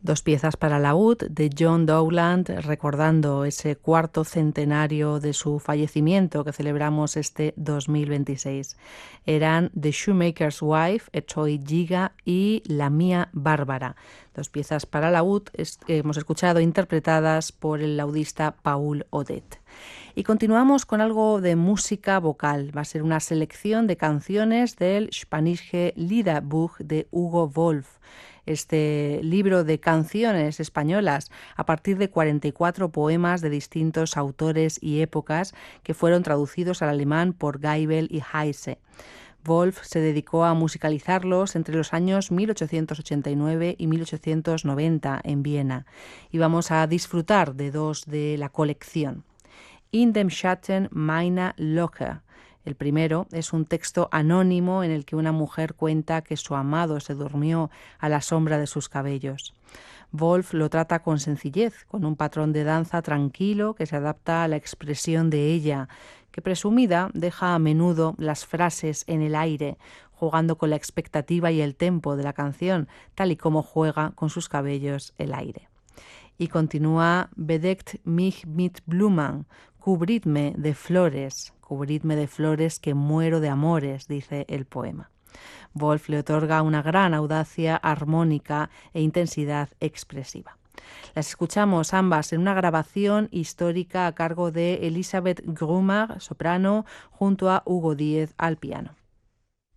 Dos piezas para laúd de John Dowland, recordando ese cuarto centenario de su fallecimiento que celebramos este 2026. Eran The Shoemaker's Wife, Echoy Giga y La Mía Bárbara. Dos piezas para laúd que hemos escuchado interpretadas por el laudista Paul Odet. Y continuamos con algo de música vocal. Va a ser una selección de canciones del Spanische Liederbuch de Hugo Wolf. Este libro de canciones españolas a partir de 44 poemas de distintos autores y épocas que fueron traducidos al alemán por Geibel y Heise. Wolf se dedicó a musicalizarlos entre los años 1889 y 1890 en Viena. Y vamos a disfrutar de dos de la colección. In dem Schatten meiner Locker. El primero es un texto anónimo en el que una mujer cuenta que su amado se durmió a la sombra de sus cabellos. Wolf lo trata con sencillez, con un patrón de danza tranquilo que se adapta a la expresión de ella, que presumida deja a menudo las frases en el aire, jugando con la expectativa y el tempo de la canción, tal y como juega con sus cabellos el aire. Y continúa Bedeckt mich mit Blumen, cubridme de flores que muero de amores, dice el poema. Wolf le otorga una gran audacia armónica e intensidad expresiva. Las escuchamos ambas en una grabación histórica a cargo de Elisabeth Grumar, soprano, junto a Hugo Díez al piano.